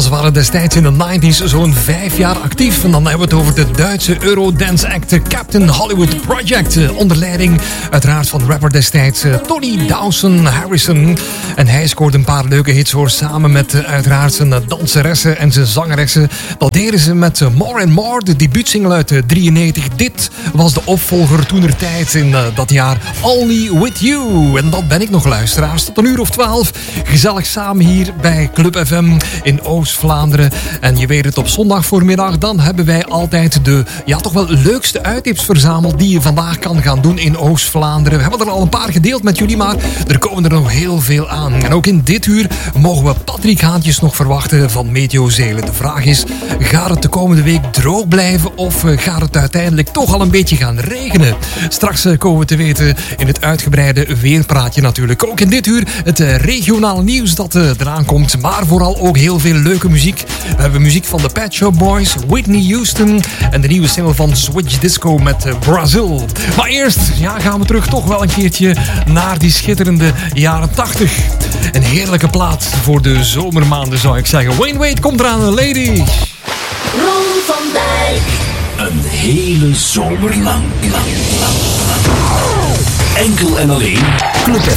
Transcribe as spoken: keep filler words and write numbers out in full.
ze waren destijds in de negentig zo'n vijf jaar actief. En dan hebben we het over de Duitse Eurodance act Captain Hollywood Project. Onder leiding uiteraard van rapper destijds Tony Dawson Harrison. En hij scoorde een paar leuke hits hoor. Samen met uiteraard zijn danseressen en zijn zangeressen. Dat deden ze met More and More, de debuutsingle uit drieënnegentig. Dit was de opvolger toenertijd in dat jaar Only With You. En dat ben ik nog, luisteraars. Tot een uur of twaalf. Gezellig samen hier bij Club F M in Oost-Vlaanderen. En je weet het, op zondag voormiddag dan hebben wij altijd de ja, toch wel leukste uittips verzameld die je vandaag kan gaan doen in Oost-Vlaanderen. We hebben er al een paar gedeeld met jullie, maar er komen er nog heel veel aan. En ook in dit uur mogen we Patrick Haantjes nog verwachten van Meteo Zelen. De vraag is, gaat het de komende week droog blijven of gaat het uiteindelijk toch al een beetje gaan regenen? Straks komen we te weten in het uitgebreide weerpraatje natuurlijk. Ook in dit uur het regionale nieuws dat eraan komt, maar vooral ook heel veel leuke muziek. We hebben muziek van de Pet Shop Boys, Whitney Houston en de nieuwe single van Switch Disco met Brazil. Maar eerst ja, gaan we terug toch wel een keertje naar die schitterende jaren tachtig. Een heerlijke plaat voor de zomermaanden zou ik zeggen. Wayne Wade komt eraan, lady. Ron van Dijk. Een hele zomer lang, lang, lang, lang. Enkel en alleen Club